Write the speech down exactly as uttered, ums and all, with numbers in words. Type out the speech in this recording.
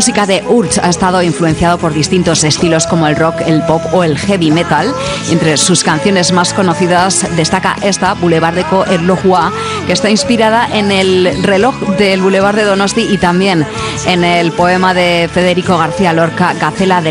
música de Urts ha estado influenciado por distintos estilos como el rock, el pop o el heavy metal. Entre sus canciones más conocidas destaca esta, Boulevard de Erlojua, que está inspirada en el reloj del Boulevard de Donosti y también en el poema de Federico García Lorca, Gacela del